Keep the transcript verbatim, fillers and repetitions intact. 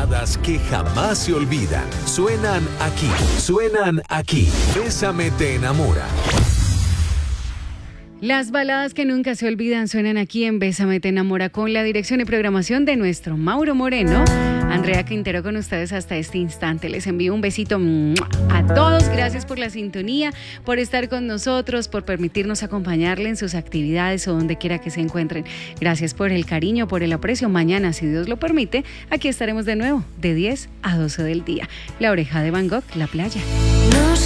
baladas que jamás se olvidan. Suenan aquí, suenan aquí. Bésame te enamora. Las baladas que nunca se olvidan suenan aquí en Bésame te enamora, con la dirección y programación de nuestro Mauro Moreno. Andrea Quintero con ustedes hasta este instante. Les envío un besito a todos. Gracias por la sintonía, por estar con nosotros, por permitirnos acompañarle en sus actividades o donde quiera que se encuentren. Gracias por el cariño, por el aprecio. Mañana, si Dios lo permite, aquí estaremos de nuevo de diez a doce del día. La Oreja de Van Gogh, La Playa.